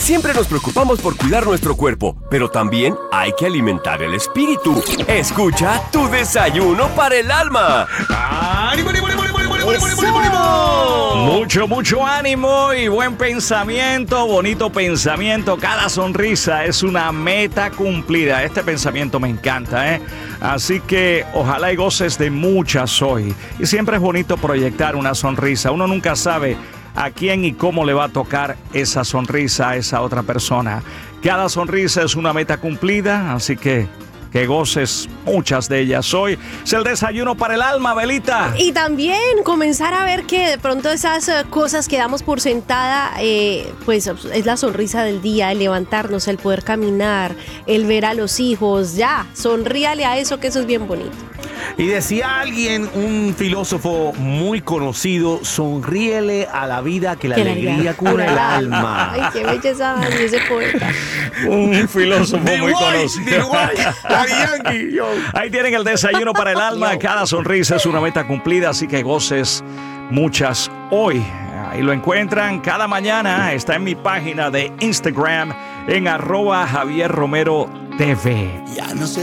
Siempre nos preocupamos por cuidar nuestro cuerpo, pero también hay que alimentar el espíritu. Escucha Tu Desayuno para el Alma. ¡Ánimo, ánimo, ánimo, ánimo, ánimo, ánimo, ánimo, ánimo! Mucho ánimo y buen pensamiento, bonito pensamiento. Cada sonrisa es una meta cumplida. Este pensamiento me encanta, ¿eh? Así que ojalá y goces de muchas hoy. Y siempre es bonito proyectar una sonrisa. Uno nunca sabe a quién y cómo le va a tocar esa sonrisa a esa otra persona. Cada sonrisa es una meta cumplida, así que goces muchas de ellas hoy. Es el desayuno para el alma, Belita. Y también comenzar a ver que de pronto esas cosas que damos por sentada, pues es la sonrisa del día, el levantarnos, el poder caminar, el ver a los hijos. Ya, sonríale a eso, que eso es bien bonito. Y decía alguien, un filósofo muy conocido, sonríele a la vida que la alegría cura el alma. Ay, qué belleza ese poeta. Un filósofo muy conocido. Yankee, Ahí tienen el desayuno para el alma. Cada sonrisa es una meta cumplida, así que goces muchas hoy. Ahí lo encuentran cada mañana. Está en mi página de Instagram en @JavierRomeroTV. Ya no sé